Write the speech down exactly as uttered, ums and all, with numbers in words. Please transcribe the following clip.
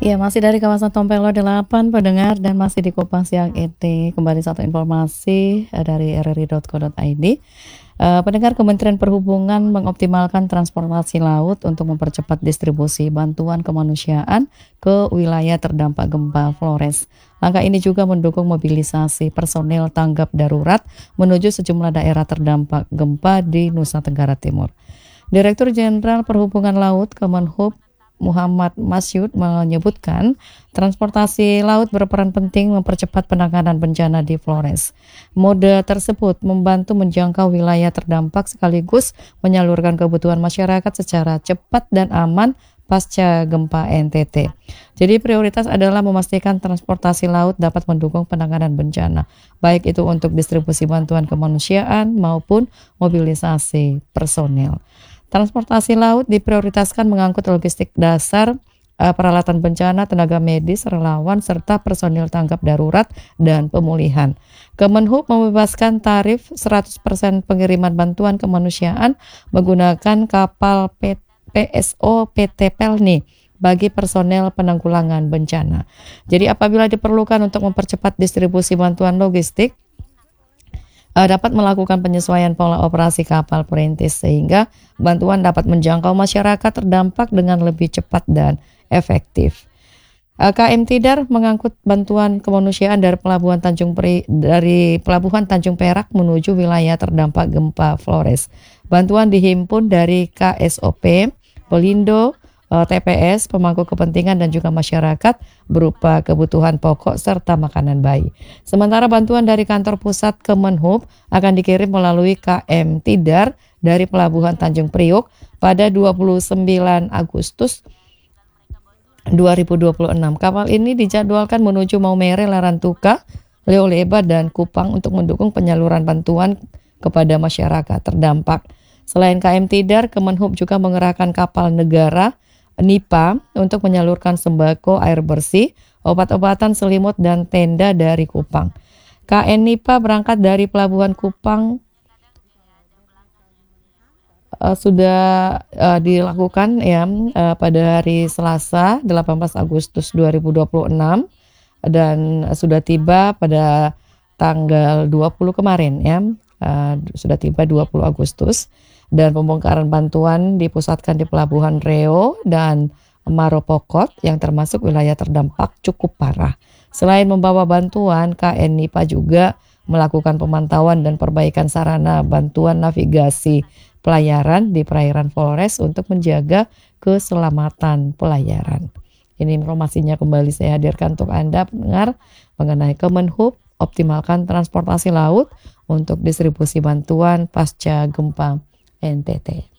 Ya, masih dari kawasan Tompelo delapan pendengar dan masih di Kupang Siang ini. Kembali satu informasi eh, dari r r i dot co dot i d. Uh, pendengar, Kementerian Perhubungan mengoptimalkan transportasi laut untuk mempercepat distribusi bantuan kemanusiaan ke wilayah terdampak gempa Flores. Langkah ini juga mendukung mobilisasi personel tanggap darurat menuju sejumlah daerah terdampak gempa di Nusa Tenggara Timur. Direktur Jenderal Perhubungan Laut Kemenhub Muhammad Masyud menyebutkan transportasi laut berperan penting mempercepat penanganan bencana di Flores. Mode tersebut membantu menjangkau wilayah terdampak sekaligus menyalurkan kebutuhan masyarakat secara cepat dan aman pasca gempa N T T. Jadi prioritas adalah memastikan transportasi laut dapat mendukung penanganan bencana, baik itu untuk distribusi bantuan kemanusiaan maupun mobilisasi personel. Transportasi laut diprioritaskan mengangkut logistik dasar, uh, peralatan bencana, tenaga medis, relawan, serta personil tanggap darurat dan pemulihan. Kemenhub membebaskan tarif seratus persen pengiriman bantuan kemanusiaan menggunakan kapal P S O P T Pelni bagi personel penanggulangan bencana. Jadi apabila diperlukan untuk mempercepat distribusi bantuan logistik, dapat melakukan penyesuaian pola operasi kapal perintis sehingga bantuan dapat menjangkau masyarakat terdampak dengan lebih cepat dan efektif. K M Tidar mengangkut bantuan kemanusiaan dari pelabuhan Tanjung Peri, dari pelabuhan Tanjung Perak menuju wilayah terdampak gempa Flores. Bantuan dihimpun dari K S O P, Pelindo, T P S, pemangku kepentingan dan juga masyarakat berupa kebutuhan pokok serta makanan bayi. Sementara bantuan dari kantor pusat Kemenhub akan dikirim melalui K M Tidar dari pelabuhan Tanjung Priok pada dua puluh sembilan Agustus dua ribu dua puluh enam. Kapal ini dijadwalkan menuju Maumere, Larantuka, Leoleba dan Kupang untuk mendukung penyaluran bantuan kepada masyarakat terdampak. Selain K M Tidar, Kemenhub juga mengerahkan kapal negara Nipa untuk menyalurkan sembako, air bersih, obat-obatan, selimut, dan tenda dari Kupang. K N Nipa berangkat dari Pelabuhan Kupang uh, sudah uh, dilakukan ya uh, pada hari Selasa delapan belas Agustus dua ribu dua puluh enam dan uh, sudah tiba pada tanggal dua puluh kemarin ya. Uh, sudah tiba dua puluh Agustus. Dan pembongkaran bantuan dipusatkan di Pelabuhan Reo dan Maropokot yang termasuk wilayah terdampak cukup parah. Selain membawa bantuan, K N Nipa juga melakukan pemantauan dan perbaikan sarana bantuan navigasi pelayaran di perairan Flores untuk menjaga keselamatan pelayaran. Ini informasinya kembali saya hadirkan untuk Anda pendengar mengenai Kemenhub optimalkan transportasi laut untuk distribusi bantuan pasca gempa N T T.